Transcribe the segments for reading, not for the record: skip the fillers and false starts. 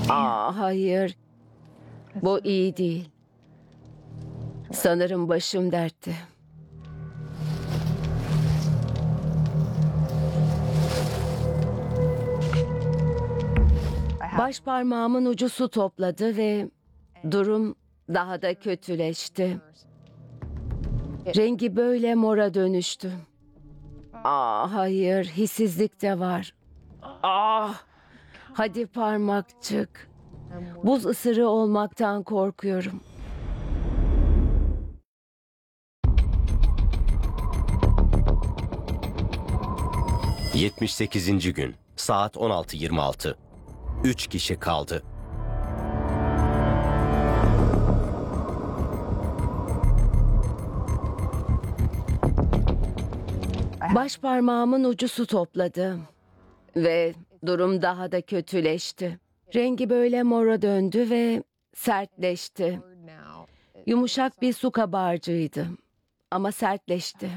Hayır. Bu iyi değil. Sanırım başım dertte. Baş parmağımın ucu su topladı ve durum daha da kötüleşti. Rengi böyle mora dönüştü. Hayır, hissizlik de var. Hadi parmakçık. Buz ısırığı olmaktan korkuyorum. ...78. gün. Saat 16:26. 3 kişi kaldı. Baş parmağımın ucu su topladı. Ve durum daha da kötüleşti. Rengi böyle mora döndü ve sertleşti. Yumuşak bir su kabarcığıydı. Ama sertleşti.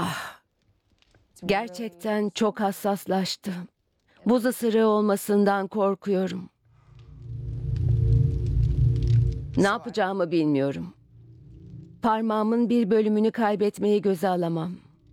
Gerçekten çok hassaslaştı. Buz ısırığı olmasından korkuyorum. Ne yapacağımı bilmiyorum. Parmağımın bir bölümünü kaybetmeyi göze alamam.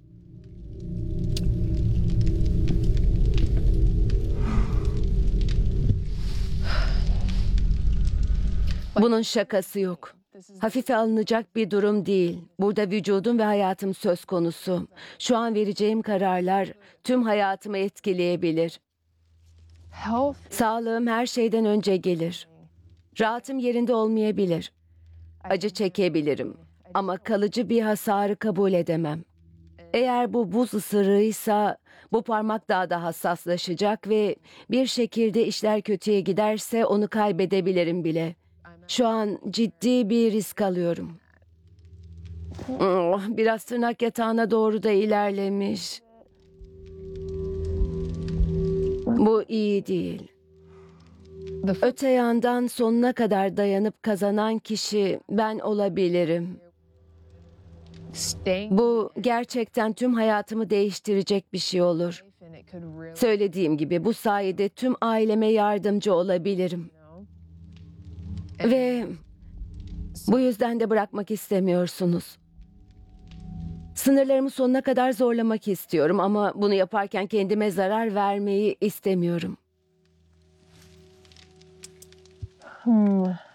Bunun şakası yok. Hafife alınacak bir durum değil. Burada vücudum ve hayatım söz konusu. Şu an vereceğim kararlar tüm hayatımı etkileyebilir. Sağlığım her şeyden önce gelir. Rahatım yerinde olmayabilir. Acı çekebilirim. Ama kalıcı bir hasarı kabul edemem. Eğer bu buz ısırığıysa bu parmak daha da hassaslaşacak ve bir şekilde işler kötüye giderse onu kaybedebilirim bile. Şu an ciddi bir risk alıyorum. Biraz tırnak yatağına doğru da ilerlemiş. Bu iyi değil. Öte yandan sonuna kadar dayanıp kazanan kişi ben olabilirim. Bu gerçekten tüm hayatımı değiştirecek bir şey olur. Söylediğim gibi bu sayede tüm aileme yardımcı olabilirim. Ve bu yüzden de bırakmak istemiyorsunuz. Sınırlarımı sonuna kadar zorlamak istiyorum ama bunu yaparken kendime zarar vermeyi istemiyorum.